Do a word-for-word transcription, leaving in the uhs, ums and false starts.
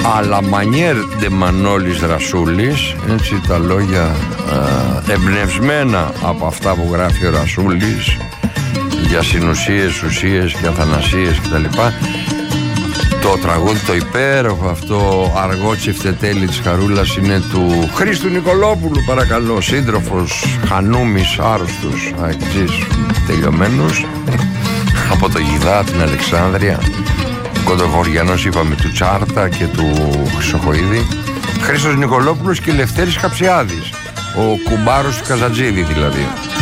αλλά μανιέρ de Μανώλης Ρασούλης, έτσι τα λόγια α, εμπνευσμένα από αυτά που γράφει ο Ρασούλης για συνουσίες, ουσίες και αθανασίες κτλ. Το τραγούδι το υπέροχο αυτό αργό τσιφτετέλι της Χαρούλας είναι του Χρήστου Νικολόπουλου, παρακαλώ, σύντροφος Χανούμης, άρρωστος αεκτζής τελειωμένος από το Γιδά, την Αλεξάνδρεια, Κοντογοριανός είπαμε του Τσάρτα και του Χρυσοχοΐδη, Χρήστος Νικολόπουλος και Λευτέρης Καψιάδης, ο κουμπάρος του Καζατζίδη δηλαδή.